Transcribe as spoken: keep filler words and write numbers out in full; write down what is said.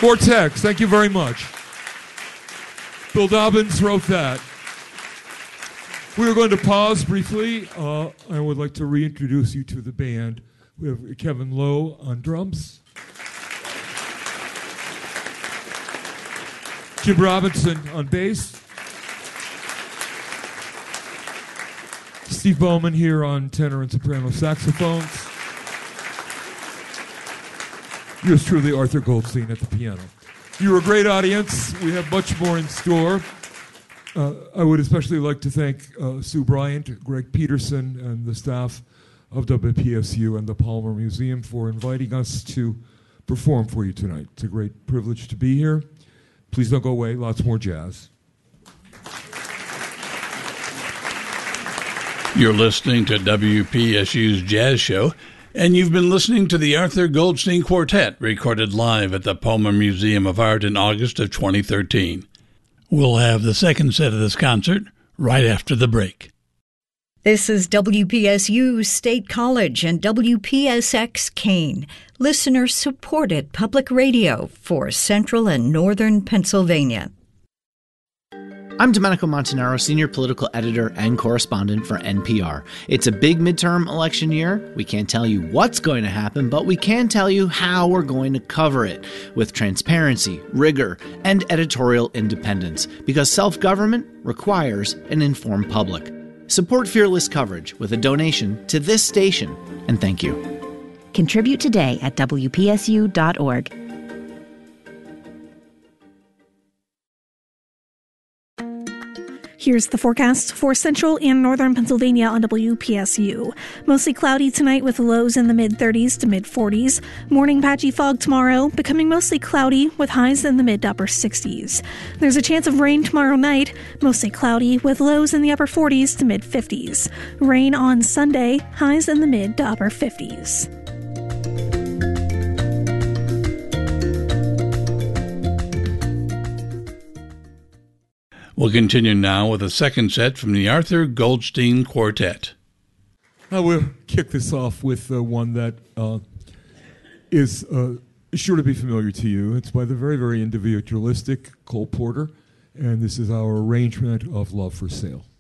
Vortex, thank you very much. Bill Dobbins wrote that. We are going to pause briefly. Uh, I would like to reintroduce you to the band. We have Kevin Lowe on drums. Jim Robinson on bass. Steve Bowman here on tenor and soprano saxophones. Yours truly, Arthur Goldstein at the piano. You're a great audience. We have much more in store. Uh, I would especially like to thank uh, Sue Bryant, Greg Peterson, and the staff of W P S U and the Palmer Museum for inviting us to perform for you tonight. It's a great privilege to be here. Please don't go away. Lots more jazz. You're listening to W P S U's Jazz Show, and you've been listening to the Arthur Goldstein Quartet, recorded live at the Palmer Museum of Art in August of twenty thirteen. We'll have the second set of this concert right after the break. This is W P S U State College and W P S X Kane, listener-supported public radio for Central and Northern Pennsylvania. I'm Domenico Montanaro, Senior Political Editor and Correspondent for N P R. It's a big midterm election year. We can't tell you what's going to happen, but we can tell you how we're going to cover it with transparency, rigor, and editorial independence, because self-government requires an informed public. Support fearless coverage with a donation to this station, and thank you. Contribute today at W P S U dot org. Here's the forecast for central and northern Pennsylvania on W P S U. Mostly cloudy tonight with lows in the mid-thirties to mid-forties. Morning patchy fog tomorrow, becoming mostly cloudy with highs in the mid to upper sixties. There's a chance of rain tomorrow night, mostly cloudy with lows in the upper forties to mid-fifties. Rain on Sunday, highs in the mid to upper fifties. We'll continue now with a second set from the Arthur Goldstein Quartet. I will kick this off with uh, one that uh, is uh, sure to be familiar to you. It's by the very, very individualistic Cole Porter, and this is our arrangement of Love for Sale.